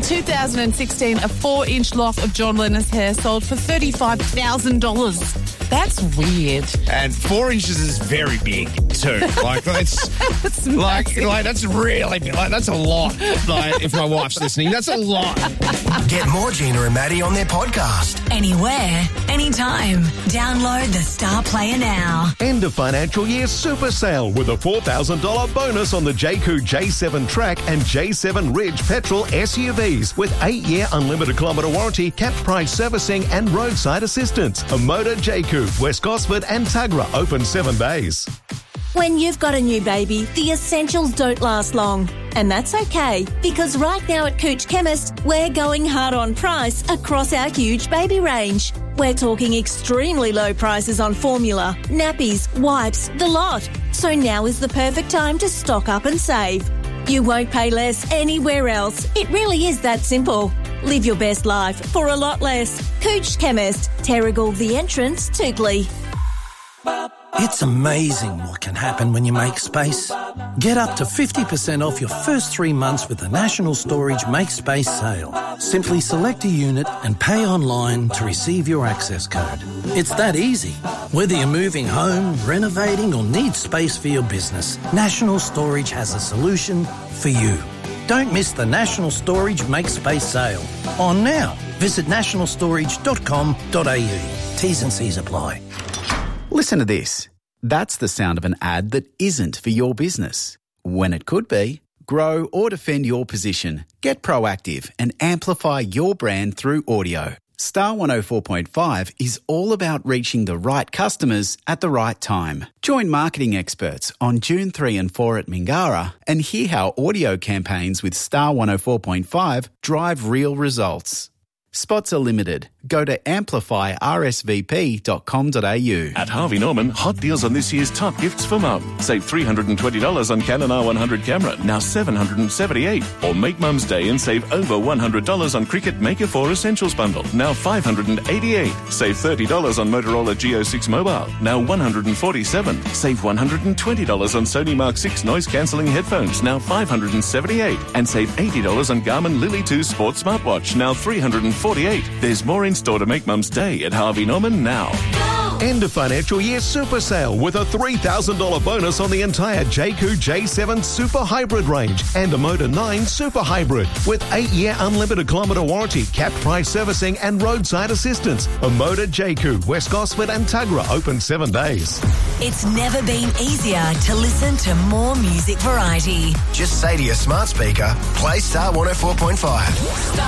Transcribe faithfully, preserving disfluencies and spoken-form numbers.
two thousand sixteen, a four-inch lock of John Lennon's hair sold for thirty-five thousand dollars. That's weird. And four inches is very big too. Like that's, That's like massive. like that's really big. Like that's a lot. Like if my wife's listening, that's a lot. Get more Gina and Maddie on their podcast. Anywhere, anytime. Download the Star Player now. End of financial year super sale with a four thousand dollars bonus on the J C U J seven Track and J seven Ridge petrol S U Vs with eight-year unlimited kilometre warranty, capped price servicing and roadside assistance. A Motor J C U, West Gosford and Tuggerah open seven days. When you've got a new baby, the essentials don't last long. And that's okay, because right now at Cooch Chemist, we're going hard on price across our huge baby range. We're talking extremely low prices on formula, nappies, wipes, the lot. So now is the perfect time to stock up and save. You won't pay less anywhere else. It really is that simple. Live your best life for a lot less. Cooch Chemist, Terrigal The Entrance, Tookley. It's amazing what can happen when you make space. Get up to fifty percent off your first three months with the National Storage Make Space sale. Simply select a unit and pay online to receive your access code. It's that easy. Whether you're moving home, renovating or need space for your business, National Storage has a solution for you. Don't miss the National Storage Make Space sale. On now. Visit national storage dot com dot a u. T's and C's apply. Listen to this. That's the sound of an ad that isn't for your business. When it could be. Grow or defend your position. Get proactive and amplify your brand through audio. Star one oh four point five is all about reaching the right customers at the right time. Join marketing experts on June third and fourth at Mingara and hear how audio campaigns with Star one oh four point five drive real results. Spots are limited. Go to amplify r s v p dot com dot a u. At Harvey Norman, hot deals on this year's top gifts for mum. Save three hundred twenty dollars on Canon R one hundred camera, now seven hundred seventy-eight dollars. Or make Mum's Day and save over one hundred dollars on Cricket Maker four Essentials Bundle, now five hundred eighty-eight dollars. Save thirty dollars on Motorola G O six Mobile, now one hundred forty-seven dollars. Save one hundred twenty dollars on Sony Mark six noise-cancelling headphones, now five hundred seventy-eight dollars. And save eighty dollars on Garmin Lily two Sports Smartwatch, now three hundred forty-eight dollars. There's more in store to make Mum's Day at Harvey Norman now. End of financial year super sale with a three thousand dollars bonus on the entire J C U J seven Super Hybrid range and a Motor nine Super Hybrid with eight-year unlimited kilometre warranty, capped price servicing and roadside assistance. A Motor J C U, West Gosford and Tuggerah open seven days. It's never been easier to listen to more music variety. Just say to your smart speaker, play Star one oh four point five.